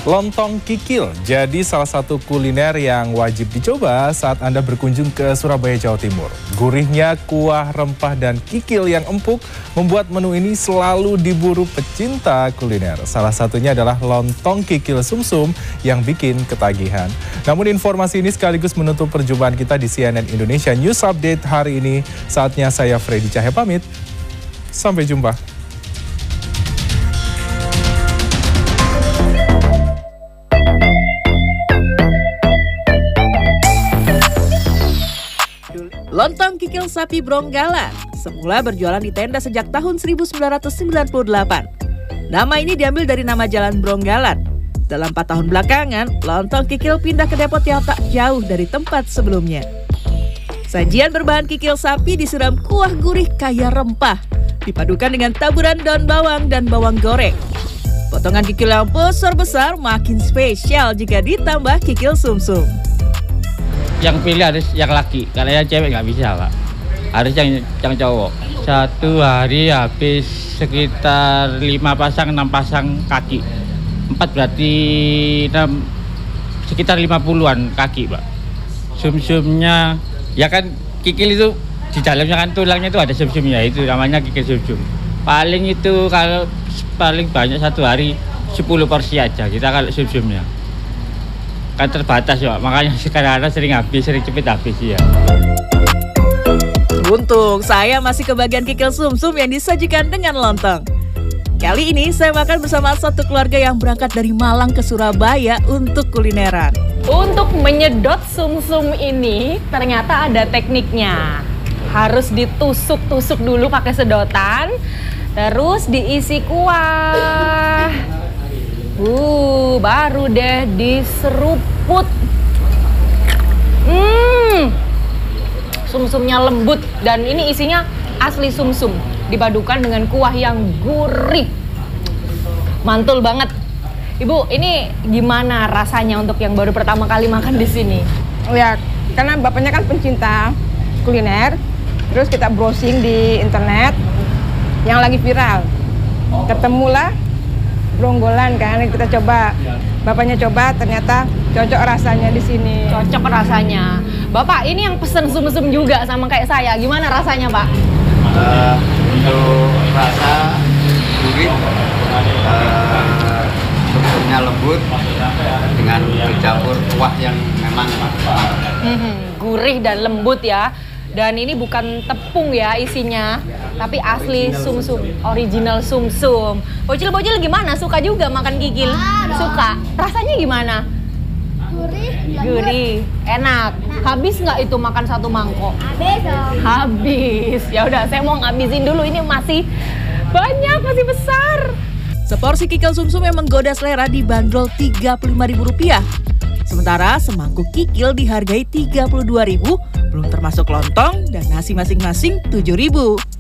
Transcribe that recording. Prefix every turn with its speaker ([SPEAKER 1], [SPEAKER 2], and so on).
[SPEAKER 1] Lontong kikil jadi salah satu kuliner yang wajib dicoba saat Anda berkunjung ke Surabaya, Jawa Timur. Gurihnya kuah rempah dan kikil yang empuk membuat menu ini selalu diburu pecinta kuliner. Salah satunya adalah lontong kikil sumsum yang bikin ketagihan. Namun informasi ini sekaligus menutup perjumpaan kita di CNN Indonesia News Update hari ini. Saatnya saya Freddy Cahya pamit. Sampai jumpa.
[SPEAKER 2] Lontong kikil sapi Bronggalan semula berjualan di tenda sejak tahun 1998. Nama ini diambil dari nama Jalan Bronggalan. Dalam 4 tahun belakangan, lontong kikil pindah ke depot yang tak jauh dari tempat sebelumnya. Sajian berbahan kikil sapi disiram kuah gurih kaya rempah, dipadukan dengan taburan daun bawang dan bawang goreng. Potongan kikil yang besar-besar makin spesial jika ditambah kikil sumsum.
[SPEAKER 3] Yang pilih harus yang laki, karena yang cewek nggak bisa, Pak. Harus yang cowok. Satu hari habis sekitar 5 pasang, 6 pasang kaki. 4 berarti 6, sekitar 50-an kaki, Pak. Sumsumnya, ya kan kikil itu di dalamnya kan tulangnya itu ada sumsumnya, itu namanya kikil sumsum. Paling itu kalau paling banyak satu hari 10 porsi aja kita kalau sumsumnya. Kan terbatas ya, makanya sekarang sering cepet habis ya.
[SPEAKER 2] Untung saya masih kebagian kikil sumsum yang disajikan dengan lontong. Kali ini saya makan bersama satu keluarga yang berangkat dari Malang ke Surabaya untuk kulineran.
[SPEAKER 4] Untuk menyedot sumsum ini ternyata ada tekniknya. Harus ditusuk-tusuk dulu pakai sedotan, terus diisi kuah. Baru deh diseruput. Sumsumnya lembut dan ini isinya asli sumsum dipadukan dengan kuah yang gurih. Mantul banget. Ibu, ini gimana rasanya untuk yang baru pertama kali makan di sini?
[SPEAKER 5] Ya, karena bapaknya kan pencinta kuliner. Terus kita browsing di internet yang lagi viral. Ketemulah Bronggalan kan, kita coba. Bapaknya coba, ternyata cocok rasanya di sini.
[SPEAKER 4] Cocok rasanya. Bapak, ini yang pesen sumsum juga sama kayak saya. Gimana rasanya, Pak?
[SPEAKER 6] Untuk rasa gurih, sumsumnya lembut dengan dicampur kuah yang memang
[SPEAKER 4] gurih dan lembut ya. Dan ini bukan tepung ya isinya, tapi asli sumsum, original sumsum. Bocil-bocil gimana? Suka juga makan kikil? Suka. Rasanya gimana? Gurih, enak. Habis nggak itu makan satu mangkok?
[SPEAKER 7] Habis dong.
[SPEAKER 4] Habis. Ya udah, saya mau ngabisin dulu. Ini masih banyak, masih besar.
[SPEAKER 2] Seporsi kikil sumsum yang menggoda selera dibanderol Rp35.000. Sementara semangkuk kikil dihargai Rp32.000, belum termasuk lontong dan nasi masing-masing Rp7.000.